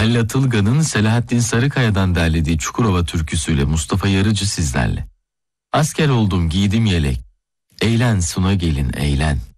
Halil Atılgan'ın Selahattin Sarıkaya'dan derlediği Çukurova türküsüyle Mustafa Yarıcı sizlerle. Asker oldum giydim yelek, eğlen suna gelin eğlen.